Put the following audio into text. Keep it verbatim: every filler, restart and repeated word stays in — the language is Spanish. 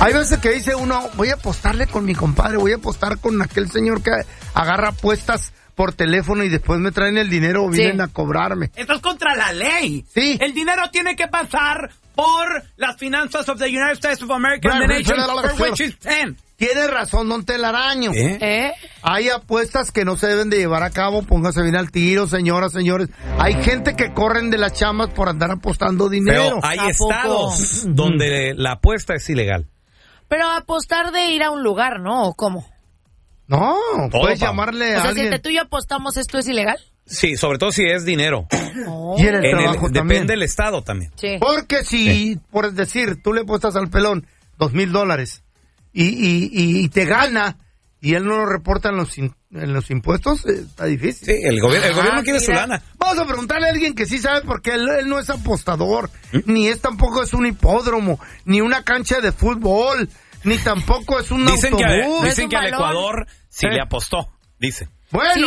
Hay veces que dice uno, voy a apostarle con mi compadre, voy a apostar con aquel señor que agarra apuestas por teléfono y después me traen el dinero o vienen sí. a cobrarme. Esto es contra la ley. Sí. El dinero tiene que pasar por las finanzas of the United States of America, and the nation for which it's ten. Tienes razón, don Telaraño. ¿Eh? ¿Eh? Hay apuestas que no se deben de llevar a cabo, póngase bien al tiro, señoras, señores. Hay gente que corren de las chamas por andar apostando dinero. Pero hay ¿A estados poco? donde la apuesta es ilegal. Pero apostar de ir a un lugar, ¿no? ¿O cómo? No, Todo, puedes pa. llamarle O a sea, alguien. si tú y yo apostamos, ¿esto es ilegal? Sí, sobre todo si es dinero. Oh. Y en el En el- trabajo también. depende del estado también. Sí. Porque si, Sí. por decir, tú le apuestas al pelón dos mil dólares y, y, y, y te gana y él no lo reporta en los, in- en los impuestos, eh, está difícil. Sí, el gobierno, el gobierno Ah, quiere su mira. lana. Vamos a preguntarle a alguien que sí sabe porque él, él no es apostador, ni es tampoco es un hipódromo, ni una cancha de fútbol, ni tampoco es un Dicen que, autobús. dicen un que al balón. Ecuador sí ¿Eh? le apostó, dice. Bueno, Sí,